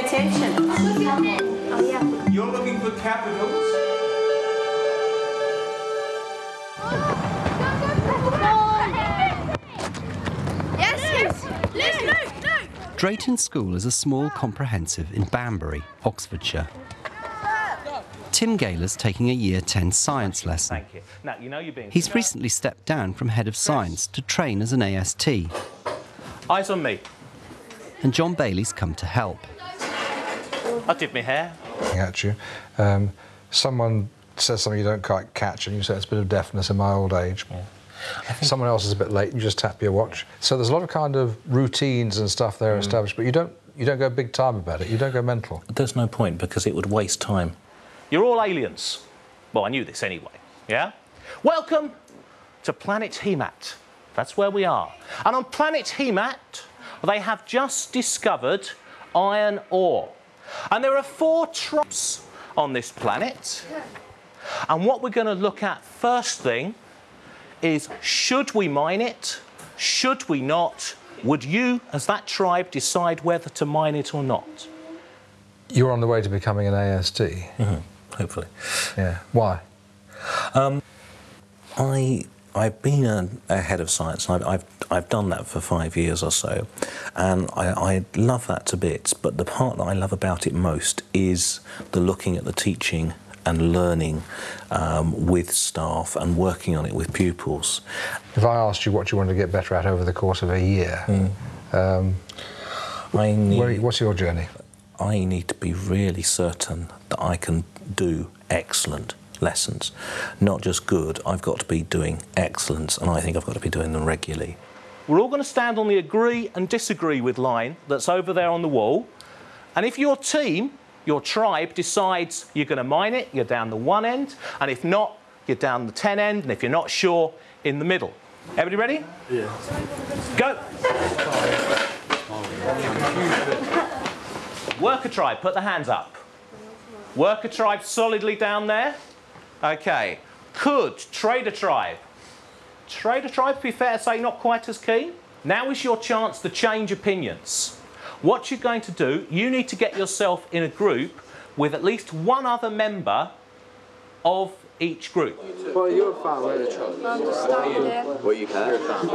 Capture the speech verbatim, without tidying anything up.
attention. Oh, yeah. You're looking for capitals? Yes, yes. Yes, no, no. Drayton School is a small comprehensive in Banbury, Oxfordshire. Tim Gaylor's taking a Year ten science lesson. Thank you. Now, you know you're being... He's recently stepped down from head of science to train as an A S T. Eyes on me. And John Bailey's come to help. I did my hair. At you. Um, someone says something you don't quite catch and you say it's a bit of deafness in my old age. Yeah. Someone else is a bit late, you just tap your watch. So there's a lot of kind of routines and stuff there mm. established, but you don't, you don't go big time about it, you don't go mental. There's no point, because it would waste time. You're all aliens. Well, I knew this anyway, yeah? Welcome to Planet Hemat. That's where we are. And on Planet Hemat, they have just discovered iron ore. And there are four tribes on this planet. And what we're going to look at first thing is, should we mine it? Should we not? Would you, as that tribe, decide whether to mine it or not? You're on the way to becoming an A S T? Mm-hmm. Hopefully. Yeah. Why? Um, I, I've been a, a head of science. I've, I've, I've done that for five years or so, and I, I love that to bits, but the part that I love about it most is the looking at the teaching and learning um, with staff and working on it with pupils. If I asked you what you wanted to get better at over the course of a year, mm. um, I need, where, what's your journey? I need to be really certain that I can do excellent lessons. Not just good, I've got to be doing excellence, and I think I've got to be doing them regularly. We're all going to stand on the agree and disagree with line that's over there on the wall, and if your team, your tribe, decides you're going to mine it, you're down the one end, and if not, you're down the ten end, and if you're not sure, in the middle. Everybody ready? Yeah. Go! Worker tribe, put the hands up. Worker tribe solidly down there. OK. Could trader tribe. Trader tribe, to be fair to say, not quite as keen. Now is your chance to change opinions. What you're going to do, you need to get yourself in a group with at least one other member of each group. Well, you're a fan, really. I understand, yeah. Well, you can.